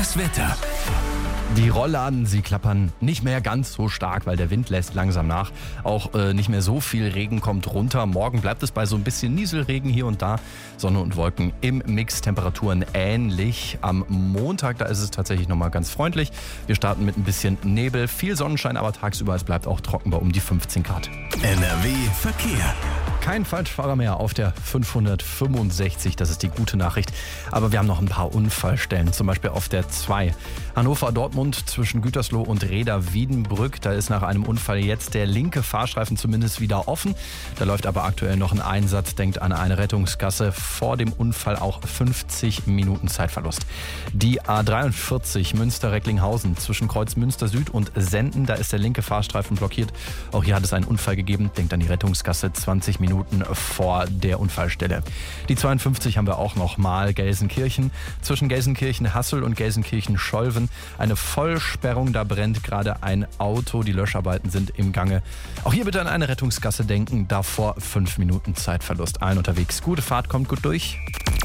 Das Wetter. Die Rollladen, sie klappern nicht mehr ganz so stark, weil der Wind lässt langsam nach. Auch nicht mehr so viel Regen kommt runter. Morgen bleibt es bei so ein bisschen Nieselregen hier und da. Sonne und Wolken im Mix, Temperaturen ähnlich. Am Montag, da ist es tatsächlich nochmal ganz freundlich. Wir starten mit ein bisschen Nebel, viel Sonnenschein, aber tagsüber es bleibt auch trocken bei um die 15 Grad. NRW Verkehr. Kein Falschfahrer mehr auf der 565, das ist die gute Nachricht. Aber wir haben noch ein paar Unfallstellen, zum Beispiel auf der 2. Hannover-Dortmund zwischen Gütersloh und Reda-Wiedenbrück. Da ist nach einem Unfall jetzt der linke Fahrstreifen zumindest wieder offen. Da läuft aber aktuell noch ein Einsatz, denkt an eine Rettungsgasse. Vor dem Unfall auch 50 Minuten Zeitverlust. Die A43 Münster-Recklinghausen zwischen Kreuz Münster Süd und Senden. Da ist der linke Fahrstreifen blockiert. Auch hier hat es einen Unfall gegeben, denkt an die Rettungsgasse, 20 Minuten vor der Unfallstelle. Die 52 haben wir auch noch mal, Gelsenkirchen. Zwischen Gelsenkirchen-Hassel und Gelsenkirchen-Scholven eine Vollsperrung, da brennt gerade ein Auto. Die Löscharbeiten sind im Gange. Auch hier bitte an eine Rettungsgasse denken, davor 5 Minuten Zeitverlust. Allen unterwegs. Gute Fahrt, kommt gut durch.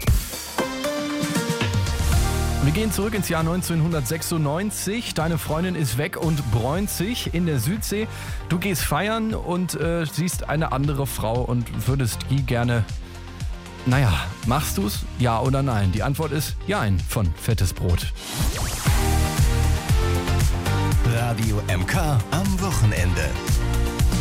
Wir gehen zurück ins Jahr 1996. Deine Freundin ist weg und bräunt sich in der Südsee. Du gehst feiern und siehst eine andere Frau und würdest die gerne... Naja, machst du's? Ja oder nein? Die Antwort ist Jein von Fettes Brot. Radio MK am Wochenende.